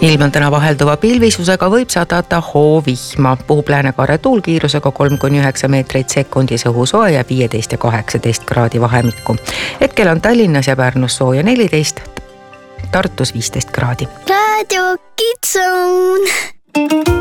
ilm on täna vahelduva pilvisusega, võib sadada hoovihma. Puhub läänekaare tuul kiirusega 3–9 meetrit sekundis, õhusoe ja 15 ja 18 kraadi vahemikku. Hetkel on Tallinnas ja Pärnus sooja 14, Tartus 15 kraadi. Radio Kids Zone.